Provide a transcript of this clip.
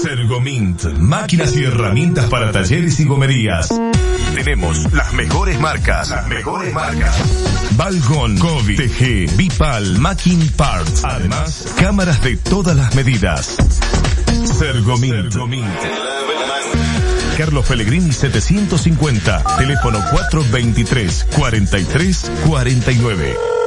Sergomint, máquinas y herramientas para talleres y gomerías. Tenemos las mejores marcas. Balgon, Kobe, TG, Bipal, Macking Parts. Además, cámaras de todas las medidas. Sergomint. Carlos Pellegrini 750, teléfono 423-4349.